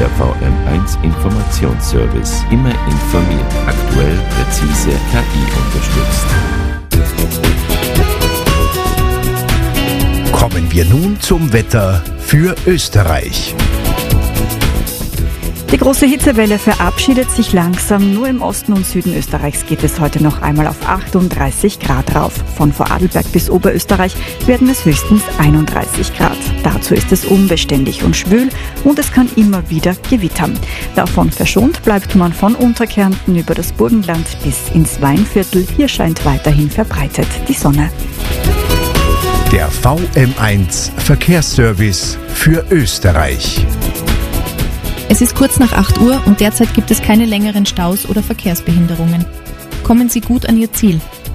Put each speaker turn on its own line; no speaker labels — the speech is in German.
Der VM1 Informationsservice. Immer informiert, aktuell, präzise, KI-unterstützt.
Kommen wir nun zum Wetter für Österreich.
Die große Hitzewelle verabschiedet sich langsam. Nur im Osten und Süden Österreichs geht es heute noch einmal auf 38 Grad rauf. Von Vorarlberg bis Oberösterreich werden es höchstens 31 Grad. Dazu ist es unbeständig und schwül und es kann immer wieder gewittern. Davon verschont bleibt man von Unterkärnten über das Burgenland bis ins Weinviertel. Hier scheint weiterhin verbreitet die Sonne.
Der VM1 Verkehrsservice für Österreich.
Es ist kurz nach 8 Uhr und derzeit gibt es keine längeren Staus oder Verkehrsbehinderungen. Kommen Sie gut an Ihr Ziel.